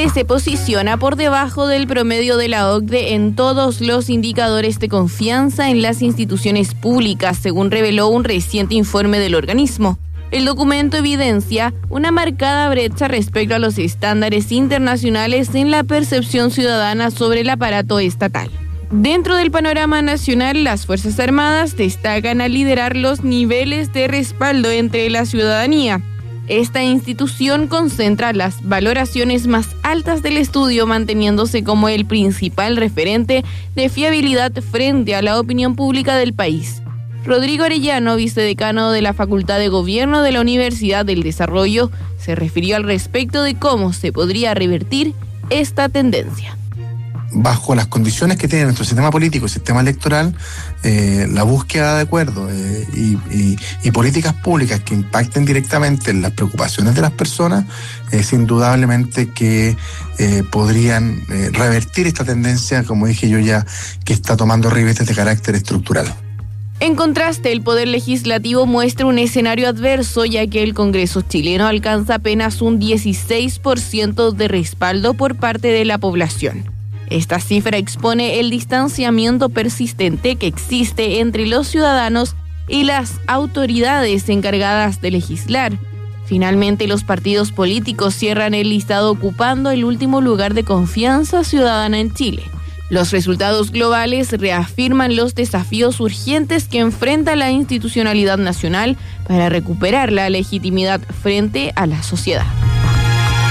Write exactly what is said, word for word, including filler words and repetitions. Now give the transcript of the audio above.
Chile se posiciona por debajo del promedio de la O C D E en todos los indicadores de confianza en las instituciones públicas, según reveló un reciente informe del organismo. El documento evidencia una marcada brecha respecto a los estándares internacionales en la percepción ciudadana sobre el aparato estatal. Dentro del panorama nacional, las Fuerzas Armadas destacan al liderar los niveles de respaldo entre la ciudadanía. Esta institución concentra las valoraciones más altas del estudio, manteniéndose como el principal referente de fiabilidad frente a la opinión pública del país. Rodrigo Arellano, vicedecano de la Facultad de Gobierno de la Universidad del Desarrollo, se refirió al respecto de cómo se podría revertir esta tendencia. Bajo las condiciones que tiene nuestro sistema político y sistema electoral, eh, la búsqueda de acuerdos eh, y, y, y políticas públicas que impacten directamente en las preocupaciones de las personas es indudablemente que eh, podrían eh, revertir esta tendencia, como dije yo ya, que está tomando ribetes de carácter estructural. En contraste, el Poder Legislativo muestra un escenario adverso, ya que el Congreso chileno alcanza apenas un dieciséis por ciento de respaldo por parte de la población. Esta cifra expone el distanciamiento persistente que existe entre los ciudadanos y las autoridades encargadas de legislar. Finalmente, los partidos políticos cierran el listado ocupando el último lugar de confianza ciudadana en Chile. Los resultados globales reafirman los desafíos urgentes que enfrenta la institucionalidad nacional para recuperar la legitimidad frente a la sociedad.